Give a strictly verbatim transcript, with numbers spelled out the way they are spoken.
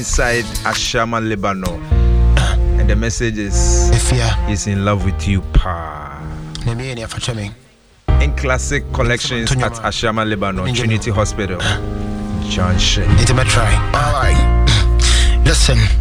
inside Ashaiman, Lebanon. And the message is he's in love with you, pa. In classic collections at Ashaiman, Lebanon, Trinity Hospital. Junction. Alright. Listen.